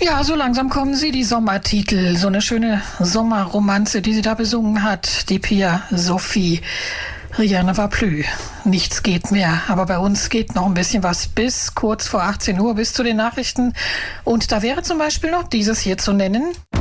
Ja, so langsam kommen sie, die Sommertitel. So eine schöne Sommerromanze, die sie da besungen hat, die Pia Sophie. Rien ne va plus. Nichts geht mehr. Aber bei uns geht noch ein bisschen was bis kurz vor 18 Uhr, bis zu den Nachrichten. Und da wäre zum Beispiel noch dieses hier zu nennen.